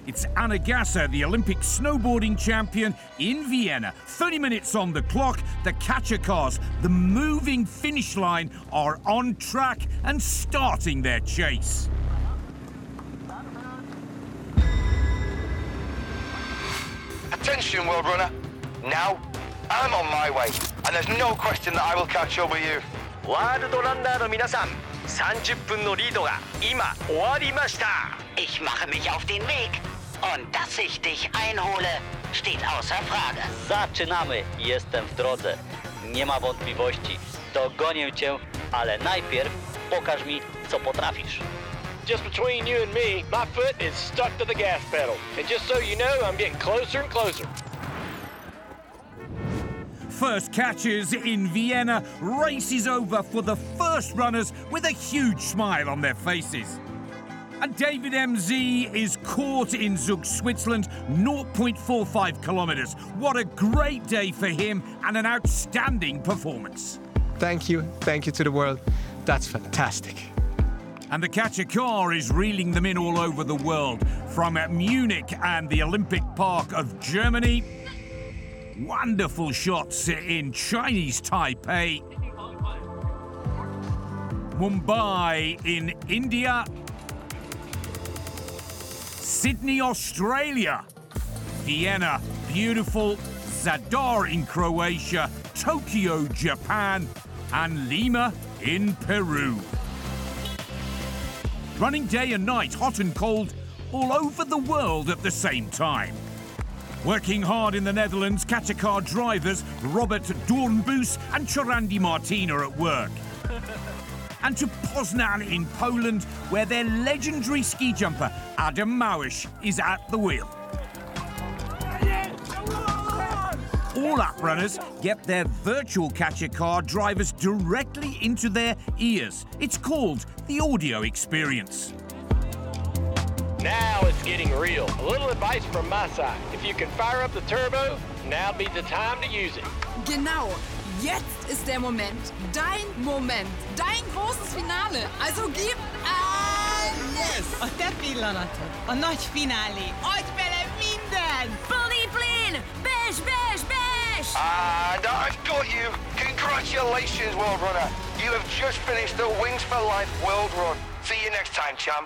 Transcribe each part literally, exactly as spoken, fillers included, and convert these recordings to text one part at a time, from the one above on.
It's Anna Gasser, the Olympic snowboarding champion, in Vienna. thirty minutes on the clock. The catcher cars, the moving finish line, are on track and starting their chase. Attention, World Runner. Now, I'm on my way, and there's no question that I will catch up with you. ワールドランナーの皆さん、さんじゅっぷんのリードが今終わりました。 Ich mache mich auf den Weg. Und dass ich dich einhole, steht außer Frage. Zaczynamy. Jestem w drodze. Nie ma wątpliwości. Dogonię cię, ale najpierw pokaż mi, co potrafisz. Just between you and me, my foot is stuck to the gas pedal. And just so you know, I'm getting closer and closer. First catches in Vienna. Race is over for the first runners with a huge smile on their faces. And David M Z is caught in Zug, Switzerland, zero point four five kilometres. What a great day for him and an outstanding performance. Thank you, thank you to the world. That's fantastic. And the catcher car is reeling them in all over the world, from Munich and the Olympic Park of Germany. Wonderful shots in Chinese Taipei, Mumbai in India, Sydney, Australia, Vienna, beautiful, Zadar in Croatia, Tokyo, Japan, and Lima in Peru. Running day and night, hot and cold, all over the world at the same time. Working hard in the Netherlands, catcher car drivers Robert Doornboos and Chorandi Martin are at work. And to Poznan in Poland, where their legendary ski jumper Adam Małysz is at the wheel. All up runners get their virtual catcher car drivers directly into their ears. It's called the audio experience. Now it's getting real. A little advice from my side. If you can fire up the turbo, now'd be the time to use it. Genau. Jetzt ist der Moment. Dein Moment. Dein großes Finale. Also gib alles! A te pillanatod. A nagy finálé. Adj bele minden! Bully Blin! Besh, besh, besh! And I've got you. Congratulations, World Runner. You have just finished the Wings for Life World Run. See you next time, champ.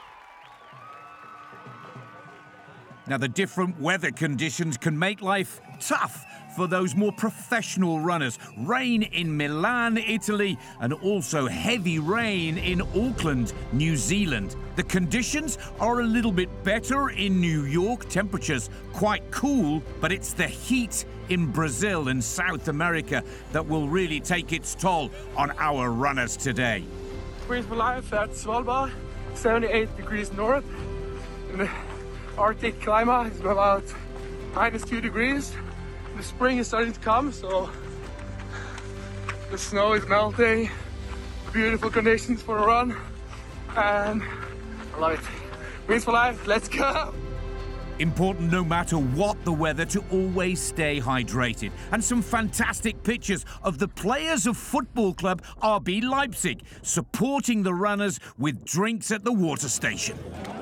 Now, the different weather conditions can make life tough for those more professional runners. Rain in Milan, Italy, and also heavy rain in Auckland, New Zealand. The conditions are a little bit better in New York, temperatures quite cool, but it's the heat in Brazil and South America that will really take its toll on our runners today. Wings for Life at Svalbard, seventy-eight degrees north. And the Arctic climate is about minus two degrees. The spring is starting to come, so the snow is melting. Beautiful conditions for a run, and I love it. Wings for Life, let's go! Important no matter what the weather to always stay hydrated. And some fantastic pictures of the players of football club R B Leipzig supporting the runners with drinks at the water station.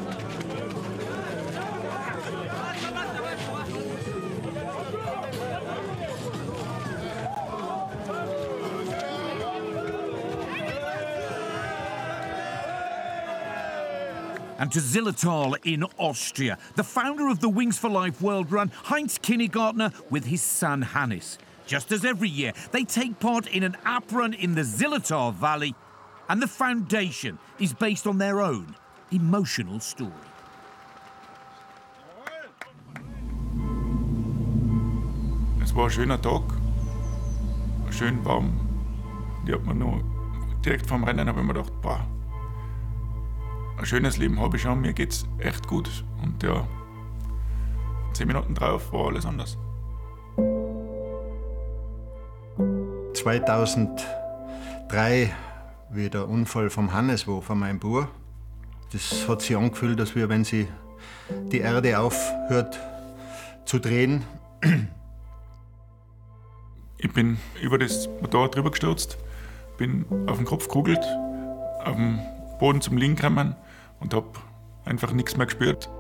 And to Zillertal in Austria, the founder of the Wings for Life World Run, Heinz Kinnegartner, with his son Hannes. Just as every year, they take part in an app run in the Zillertal Valley, and the foundation is based on their own emotional story. Es war ein schöner Tag, schön warm. Die hat man noch direkt vom Rennen, habe ich mir gedacht, boah, ein schönes Leben habe ich schon, mir geht's echt gut. Und ja, zehn Minuten drauf war alles anders. zweitausenddrei, wie der Unfall vom Hannes war, von meinem Bruder. Das hat sich angefühlt, als wenn sie die Erde aufhört zu drehen. Ich bin über das Motorrad drüber gestürzt, bin auf den Kopf gekugelt, auf dem Boden zum Liegen gekommen und habe einfach nichts mehr gespürt.